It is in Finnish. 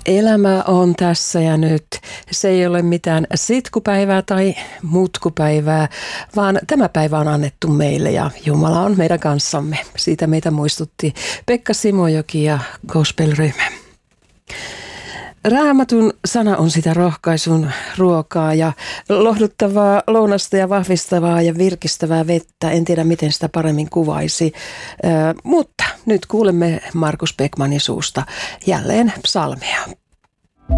Elämä on tässä ja nyt. Se ei ole mitään sitkupäivää tai mutkupäivää, vaan tämä päivä on annettu meille ja Jumala on meidän kanssamme. Siitä meitä muistutti Pekka Simojoki ja gospel-ryhmä. Raamatun sana on sitä rohkaisun ruokaa ja lohduttavaa lounasta ja vahvistavaa ja virkistävää vettä. En tiedä, miten sitä paremmin kuvaisi, mutta nyt kuulemme Markus Beckmanin suusta jälleen psalmea.